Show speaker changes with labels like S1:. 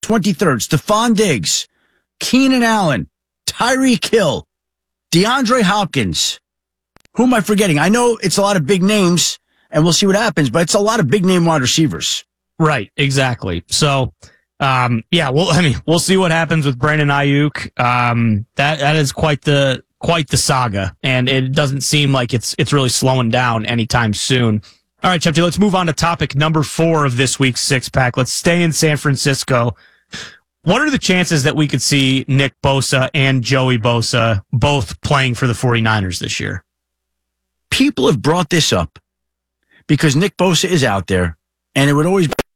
S1: 23rd, Stephon Diggs, Keenan Allen, Tyreek Hill, DeAndre Hopkins. Who am I forgetting? I know it's a lot of big names, and we'll see what happens, but it's a lot of big name wide receivers.
S2: Right, exactly. So, we'll see what happens with Brandon Ayuk. That is quite the saga, and it doesn't seem like it's really slowing down anytime soon. All right, Shefty, let's move on to topic number 4 of this week's Six Pack. Let's stay in San Francisco. What are the chances that we could see Nick Bosa and Joey Bosa both playing for the 49ers this year?
S1: People have brought this up because Nick Bosa is out there, and it would always be